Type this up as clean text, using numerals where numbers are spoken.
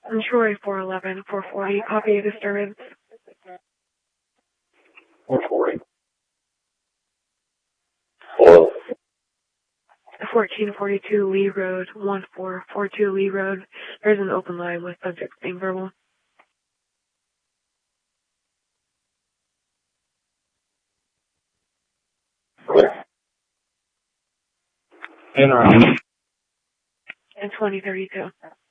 Troy 411, 440, copy disturbance. 440. Hello. 1442 Lee Road, 1442 Lee Road. There's an open line with subject being verbal. Clear. And around. And 2032.